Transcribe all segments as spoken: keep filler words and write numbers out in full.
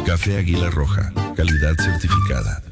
Café Águila Roja, calidad certificada.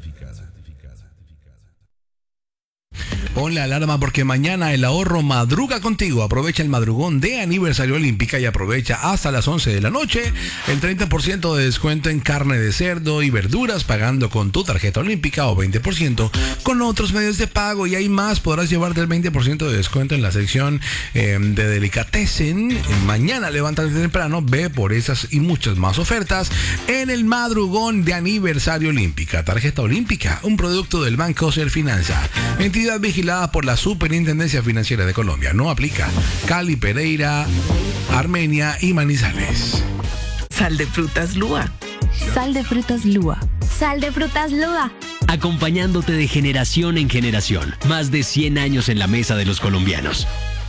Pon la alarma porque mañana el ahorro madruga contigo. Aprovecha el madrugón de aniversario Olímpica y aprovecha hasta las once de la noche el treinta por ciento de descuento en carne de cerdo y verduras pagando con tu tarjeta Olímpica o veinte por ciento con otros medios de pago. Y hay más, podrás llevarte el veinte por ciento de descuento en la sección eh, de Delicatessen. Mañana levántate temprano, ve por esas y muchas más ofertas en el madrugón de aniversario Olímpica. Tarjeta Olímpica, un producto del Banco Serfinanza. Entidad vigilada por la Superintendencia Financiera de Colombia. No aplica. Cali, Pereira, Armenia y Manizales. Sal de frutas Lua. Sal de frutas Lua. Sal de frutas Lua. Acompañándote de generación en generación. Más de cien años en la mesa de los colombianos.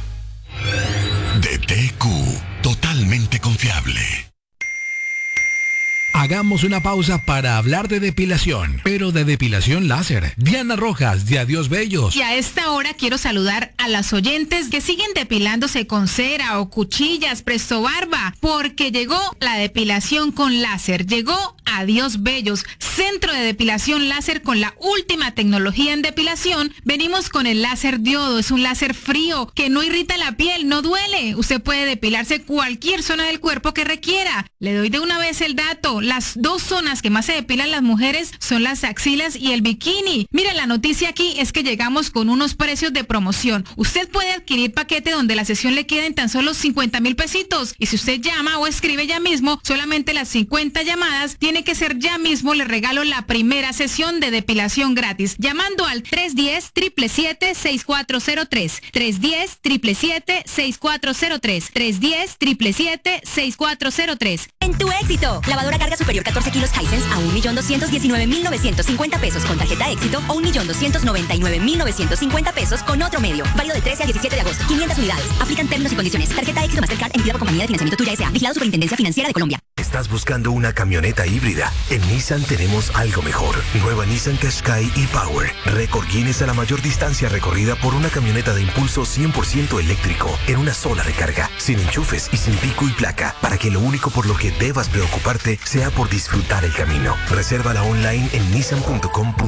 D T Q, totalmente confiable. Hagamos una pausa para hablar de depilación, pero de depilación láser. Diana Rojas, de Adiós Bellos. Y a esta hora quiero saludar a las oyentes que siguen depilándose con cera o cuchillas, presto barba, porque llegó la depilación con láser. Llegó Adiós Bellos, centro de depilación láser con la última tecnología en depilación. Venimos con el láser diodo, es un láser frío que no irrita la piel, no duele. Usted puede depilarse cualquier zona del cuerpo que requiera. Le doy de una vez el dato. Las dos zonas que más se depilan las mujeres son las axilas y el bikini. Mira, la noticia aquí es que llegamos con unos precios de promoción. Usted puede adquirir paquete donde la sesión le queda en tan solo cincuenta mil pesitos. Y si usted llama o escribe ya mismo, solamente las cincuenta llamadas, tiene que ser ya mismo, le regalo la primera sesión de depilación gratis. Llamando al tres uno cero, siete siete siete, seis cuatro cero tres. tres uno cero, siete siete siete, seis cuatro cero tres. tres uno cero, siete siete siete, seis cuatro cero tres. En tu éxito, lavadora carga superior catorce kilos Hisense a un millón doscientos diecinueve mil novecientos cincuenta pesos con tarjeta éxito o un millón doscientos noventa y nueve mil novecientos cincuenta pesos con otro medio. Válido de trece al diecisiete de agosto. quinientas unidades. Aplican términos y condiciones. Tarjeta éxito Mastercard emitida por Compañía de Financiamiento Tuya S A. Vigilado Superintendencia Financiera de Colombia. ¿Estás buscando una camioneta híbrida? En Nissan tenemos algo mejor. Nueva Nissan Qashqai e-Power. Récord Guinness a la mayor distancia recorrida por una camioneta de impulso cien por ciento eléctrico en una sola recarga, sin enchufes y sin pico y placa, para que lo único por lo que debas preocuparte sea por disfrutar el camino. Resérvala online en nissan punto com punto co.